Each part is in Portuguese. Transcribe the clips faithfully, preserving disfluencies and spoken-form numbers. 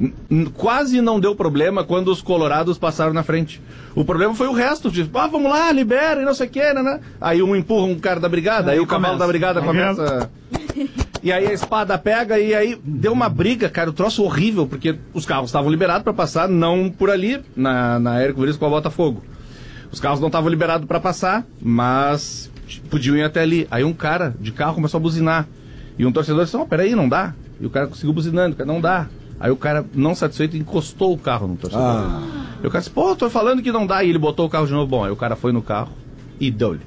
N- quase não deu problema quando os colorados passaram na frente. O problema foi o resto, tipo, ah, vamos lá, libera e não sei o que, né? Aí um empurra um cara da brigada, aí, aí o cavalo da brigada começa... E aí a espada pega e aí deu uma briga, cara, o um troço horrível, porque os carros estavam liberados para passar, não por ali, na, na Érico Veríssimo com a Botafogo. Os carros não estavam liberados para passar, mas podiam ir até ali. Aí um cara de carro começou a buzinar. E um torcedor disse, não, peraí, não dá. E o cara conseguiu buzinando, não dá. Aí o cara, não satisfeito, encostou o carro no torcedor. Ah. E o cara disse, pô, tô falando que não dá. E ele botou o carro de novo. Bom, aí o cara foi no carro e deu-lhe.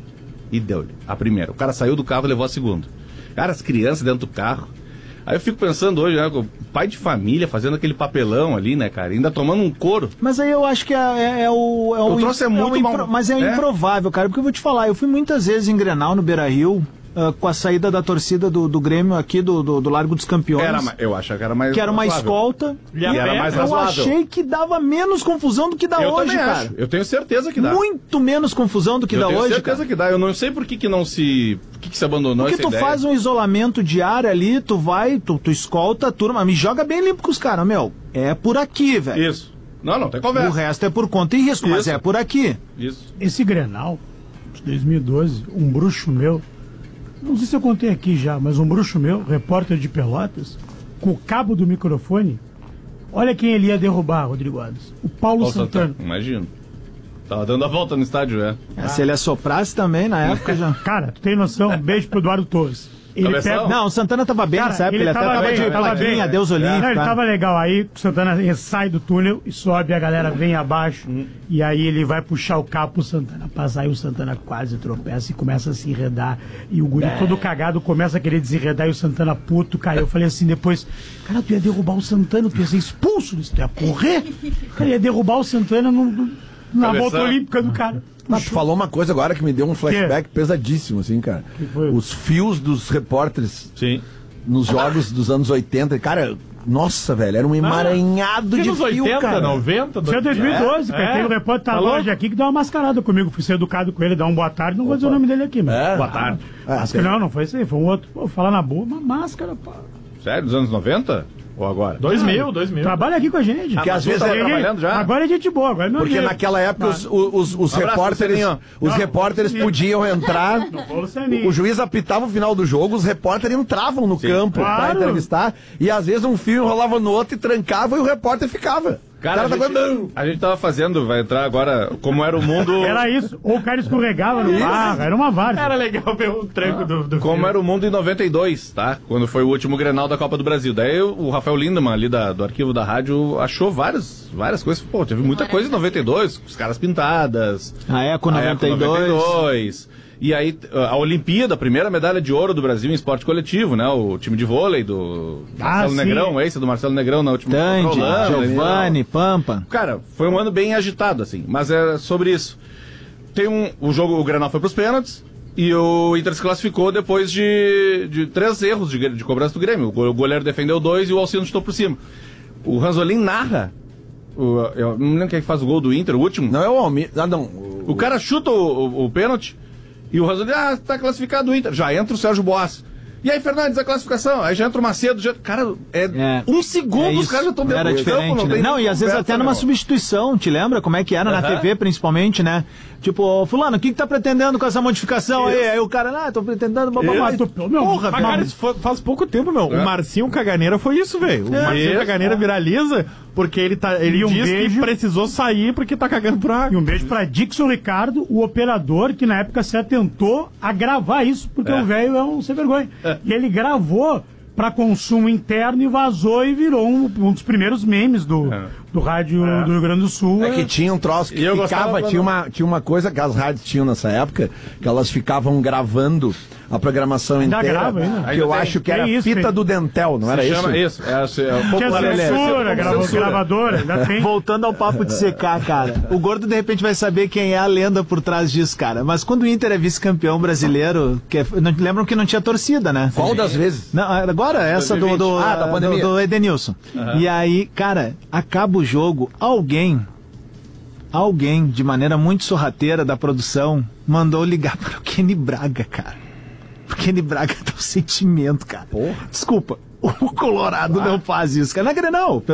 E deu-lhe. A primeira. O cara saiu do carro e levou a segunda. Cara, as crianças dentro do carro. Aí eu fico pensando hoje, né, o pai de família fazendo aquele papelão ali, né, cara, ainda tomando um couro. Mas aí eu acho que é, é, é o... É o, o troço é muito é mal... impro... Mas é, é improvável, cara, porque eu vou te falar, eu fui muitas vezes em Grenal, no Beira-Rio, uh, com a saída da torcida do, do Grêmio aqui, do, do, do Largo dos Campeões. Era, eu acho que era mais Que era uma razoável. escolta. E, e era mais razoável. Eu achei que dava menos confusão do que dá eu hoje, cara. Acho. Eu tenho certeza que dá. Muito menos confusão do que eu dá hoje, cara. Eu tenho certeza que dá. Eu não sei por que que não se... Por que que se abandonou Porque essa tu ideia? faz um isolamento diário ali, tu vai, tu, tu escolta a turma, me joga bem limpo com os caras, meu. É por aqui, velho. Isso. Não, não tem conversa. O resto é por conta e risco, Isso. mas é por aqui. Isso. Esse Grenal, de dois mil e doze, um bruxo meu, não sei se eu contei aqui já, mas um bruxo meu, repórter de Pelotas, com o cabo do microfone, olha quem ele ia derrubar, Rodrigo Adams. O Paulo, Paulo Santana. Santana. Imagino. Tava dando a volta no estádio, é. é ah. Se ele assoprasse também, na época já... Cara, tu tem noção? Um beijo pro Eduardo Torres. Ele pega... Não, o Santana tava bem, cara, sabe? Ele, ele tava até tava bem, de tava bem. Deus Olímpico. Não, ele tava legal. Aí o Santana sai do túnel e sobe, a galera vem abaixo. Hum. E aí ele vai puxar o cabo pro Santana passar. Aí o Santana quase tropeça e começa a se enredar. E o guri é. todo cagado começa a querer desenredar. E o Santana puto caiu. Eu falei assim depois, cara, tu ia derrubar o Santana, tu ia ser expulso, tu ia correr. Cara, ia derrubar o Santana no, no, na volta olímpica do cara. Mas tu falou uma coisa agora que me deu um flashback pesadíssimo, assim, cara. Os fios dos repórteres Sim. nos jogos dos anos oitenta. Cara, nossa, velho, era um emaranhado ah, de fio, oitenta, cara. noventa, Isso é dois mil e doze, é, cara. É. Tem um repórter tá hoje aqui que deu uma mascarada comigo. Fui ser educado com ele, dar um boa tarde. Não Opa. vou dizer o nome dele aqui, mas. É. Boa tarde. Ah, mas, não, não foi isso aí. Foi um outro. Pô, falar na boa, uma máscara, pá. Sério, dos anos noventa? Ou agora? dois mil, dois mil. Trabalha aqui com a gente. Porque ah, às vezes tá é trabalhando já. Agora é gente boa, agora é meu Porque jeito. naquela época os, os, os um repórteres, abraço, os não, repórteres sim. podiam entrar. O juiz apitava o final do jogo, os repórteres entravam no sim. campo claro. pra entrevistar. E às vezes um fio enrolava no outro e trancava e o repórter ficava. Cara, cara a, gente, a gente tava fazendo, vai entrar agora, como era o mundo... Era isso, ou o cara escorregava no barro, era uma várzea. Era legal ver o tranco ah, do, do Como filme. era o mundo em noventa e dois, tá? Quando foi o último Grenal da Copa do Brasil. Daí o Rafael Lindemann, ali da, do arquivo da rádio, achou várias, várias coisas. Pô, teve muita coisa em noventa e dois, os caras pintadas. A Eco noventa e dois. noventa e dois. E aí, a Olimpíada, a primeira medalha de ouro do Brasil em esporte coletivo, né? O time de vôlei do ah, Marcelo sim. Negrão, esse do Marcelo Negrão na última... Tandy, Giovanni, Pampa. Cara, foi um ano bem agitado, assim, mas é sobre isso. Tem um... O jogo, o Grenal foi pros pênaltis e o Inter se classificou depois de, de três erros de, de cobrança do Grêmio. O goleiro defendeu dois e o Alcino chutou por cima. O Ranzolin narra... O, eu não lembro quem é que faz o gol do Inter, o último. Não, é o Almir. Ah, não. O, o cara chuta o, o, o pênalti e o Ranzolin, ah, tá classificado o Inter. Já entra o Sérgio Boas. E aí, Fernandes, a classificação. Aí já entra o Macedo. Já... Cara, é, é um segundo, é os caras já estão dentro do campo. Era diferente, né? Não, e às vezes até numa não. substituição, te lembra como é que era uh-huh. na T V, principalmente, né? Tipo, fulano, o que que tá pretendendo com essa modificação aí? Aí o cara, ah, tô pretendendo... Bababá. Tu... Porra, mas, cara, isso foi, faz pouco tempo, meu. É. O Marcinho Caganeira foi isso, velho. O é. Marcinho isso. Caganeira viraliza porque ele, tá, ele um diz beijo. que precisou sair porque tá cagando por água. E um beijo pra Dixon Ricardo, o operador que na época se atentou a gravar isso, porque é. o velho é um sem vergonha. É. E ele gravou para consumo interno e vazou e virou um, um dos primeiros memes do, é. do rádio é. do Rio Grande do Sul. É que tinha um troço que ficava, tinha uma, tinha uma coisa que as rádios tinham nessa época, que elas ficavam gravando a programação ainda inteira, grava, ainda. que eu tem, acho que era isso, fita tem. do Dentel, não se era chama isso? Isso, é, é, é, tinha censura, grava, gravadora, ainda tem. Voltando ao papo de secar, cara, o Gordo de repente vai saber quem é a lenda por trás disso, cara, mas quando o Inter é vice-campeão brasileiro, que é, não, lembram que não tinha torcida, né? Qual Sim. das vezes? Não, agora, essa do, do, ah, da pandemia. do, do Edenilson. Uhum. E aí, cara, acaba o jogo, alguém, alguém, de maneira muito sorrateira da produção, mandou ligar para o Kenny Braga, cara. O Kenny Braga dá um sentimento, cara. Porra. Desculpa, o Colorado ah. não faz isso, cara. Na Grenal,